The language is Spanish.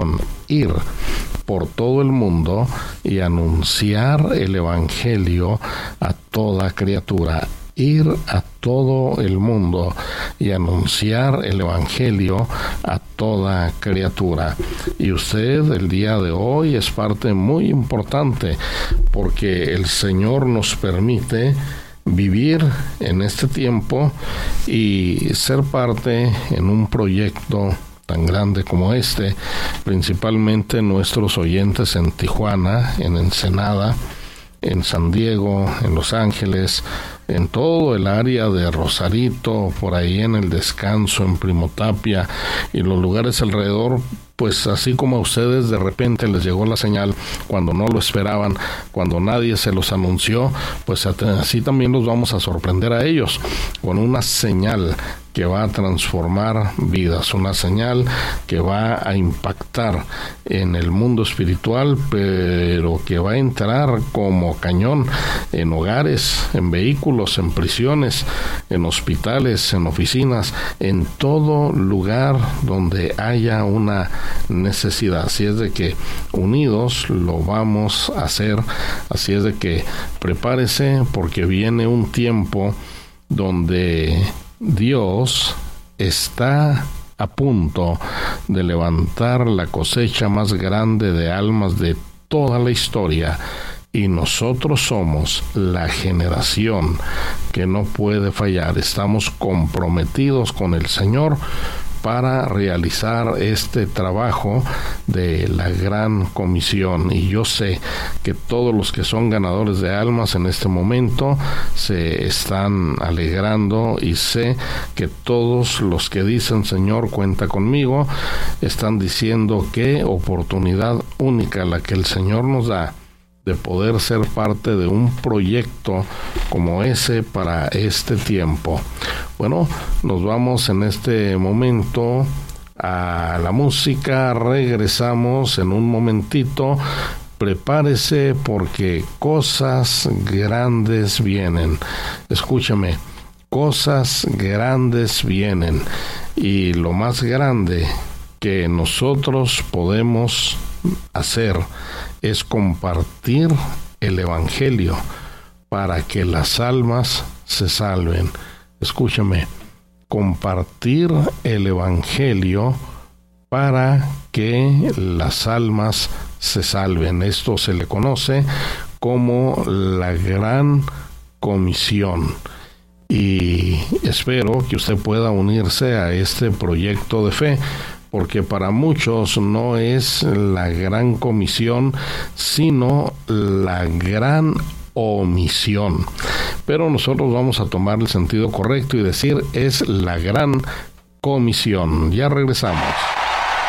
comisión: ir por todo el mundo y anunciar el evangelio a toda criatura. Ir a todo el mundo y anunciar el evangelio a toda criatura. Y usted el día de hoy es parte muy importante, porque el Señor nos permite vivir en este tiempo y ser parte en un proyecto tan grande como este, principalmente nuestros oyentes en Tijuana, en Ensenada, en San Diego, en Los Ángeles, en todo el área de Rosarito, por ahí en El Descanso, en Primo Tapia y los lugares alrededor. Pues así como a ustedes de repente les llegó la señal cuando no lo esperaban, cuando nadie se los anunció, pues así también los vamos a sorprender a ellos con una señal que va a transformar vidas, una señal que va a impactar en el mundo espiritual, pero que va a entrar como cañón en hogares, en vehículos, en prisiones, en hospitales, en oficinas, en todo lugar donde haya una necesidad. Así es de que unidos lo vamos a hacer. Así es de que prepárese, porque viene un tiempo donde Dios está a punto de levantar la cosecha más grande de almas de toda la historia, y nosotros somos la generación que no puede fallar. Estamos comprometidos con el Señor para realizar este trabajo de la gran comisión. Y yo sé que todos los que son ganadores de almas en este momento se están alegrando, y sé que todos los que dicen: Señor, cuenta conmigo, están diciendo: qué oportunidad única la que el Señor nos da de poder ser parte de un proyecto como ese para este tiempo. Bueno, nos vamos en este momento a la música. Regresamos en un momentito. Prepárese, porque cosas grandes vienen. Escúchame, cosas grandes vienen, y lo más grande que nosotros podemos hacer es compartir el evangelio para que las almas se salven. Escúchame, compartir el evangelio para que las almas se salven. Esto se le conoce como la gran comisión. Y espero que usted pueda unirse a este proyecto de fe, porque para muchos no es la gran comisión, sino la gran omisión. Pero nosotros vamos a tomar el sentido correcto y decir: es la gran comisión. Ya regresamos.